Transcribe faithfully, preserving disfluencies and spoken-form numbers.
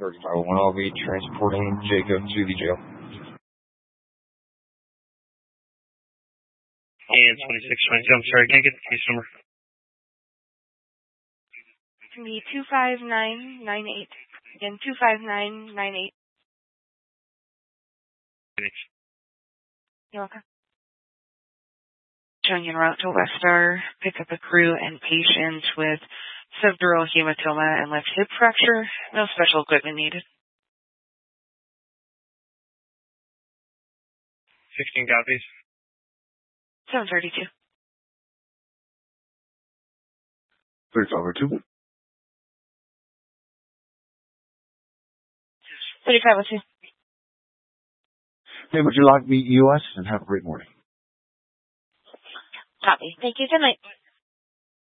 thirty-five oh one, I'll be transporting Jacob to the jail. And twenty-six twenty-two, I'm sorry, can I get the case number? It's going to be two five nine nine eight. Again, two five nine nine eight. Thanks. You're welcome. Showing en route to West Star, pick up a crew and patient with subdural hematoma and left hip fracture. No special equipment needed. sixteen copies. seven thirty-two. thirty-five oh two. thirty-five oh two. Hey, would you like me, U S? And have a great morning. Copy. Thank you. Good night.